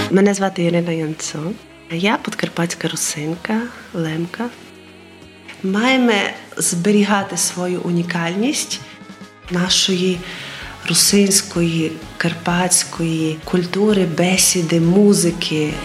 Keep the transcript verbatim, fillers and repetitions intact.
Мене звати Ірина Янцо. Я подкарпатська русинка, лемка. Маємо зберігати свою унікальність нашої русинської, карпатської культури, бесіди, музики.